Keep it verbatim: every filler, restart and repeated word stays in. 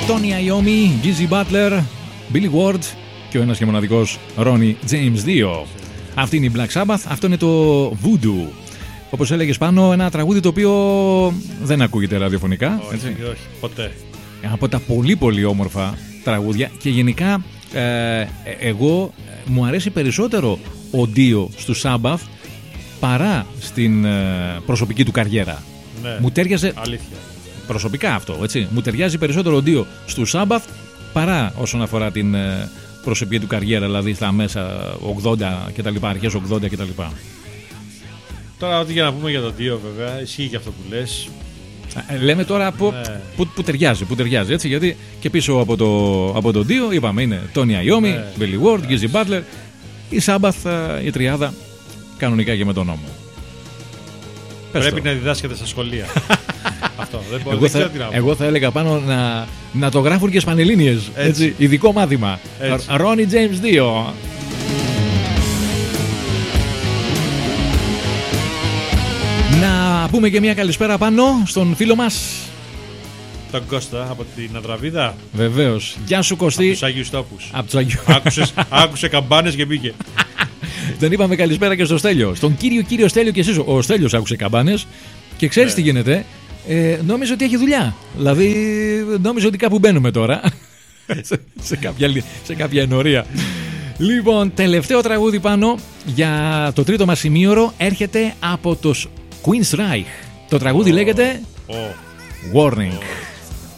Tony Iommi, Gizzy Butler, Billy Ward και ο ένας και μοναδικός Ronnie James δύο. Αυτή είναι η Black Sabbath, αυτό είναι το Voodoo. Όπως έλεγες πάνω, ένα τραγούδι το οποίο δεν ακούγεται ραδιοφωνικά. Όχι, έτσι. όχι, ποτέ. Από τα πολύ πολύ όμορφα τραγούδια και γενικά ε, εγώ μου αρέσει περισσότερο ο Dio του Sabbath παρά στην ε, προσωπική του καριέρα. Ναι, μου τέριαζε αλήθεια. Προσωπικά αυτό, έτσι. Μου ταιριάζει περισσότερο ο Dio του Sabbath παρά όσον αφορά την ε, προσωπική του καριέρα, δηλαδή στα μέσα ογδόντα κτλ, αρχές ογδόντα κτλ. Τώρα, ό,τι για να πούμε για τον Dio, βέβαια, ισχύει και αυτό που λες. Λέμε τώρα που, ναι. που, που, ταιριάζει, που ταιριάζει, έτσι, γιατί και πίσω από, το, από τον Dio είπαμε είναι Tony Iommi, ναι. Billy Ward, Gizzy Butler, η Sabbath, η τριάδα κανονικά και με τον νόμο. Πρέπει να διδάσκεται στα σχολεία. Αυτό, δεν μπορεί, εγώ, δεν θα, εγώ θα έλεγα πάνω να, να το γράφουν και σπανελλήνιες, έτσι. Έτσι, ειδικό μάθημα. Ronnie James δύο. Να πούμε και μια καλησπέρα πάνω στον φίλο μας τον Κώστα από την Αδραβίδα. Βεβαίως. Γεια σου Κωστή. Από τους Άγιους Τόπους. Από τους Αγιου... Άκουσες, άκουσε καμπάνες και μπήκε. Τον είπαμε καλησπέρα και στο Στέλιο. Στον κύριο κύριο Στέλιο και εσείς. Ο Στέλιος άκουσε καμπάνες και ξέρεις ναι. τι γίνεται. Ε, νόμιζε ότι έχει δουλειά. Δηλαδή νόμιζε ότι κάπου μπαίνουμε τώρα. σε, σε, κάποια, σε κάποια ενορία. Λοιπόν, τελευταίο τραγούδι πάνω για το τρίτο μας ημίωρο έρχεται από τους Queen's Reich. Το τραγούδι oh. λέγεται oh. Warning. Oh.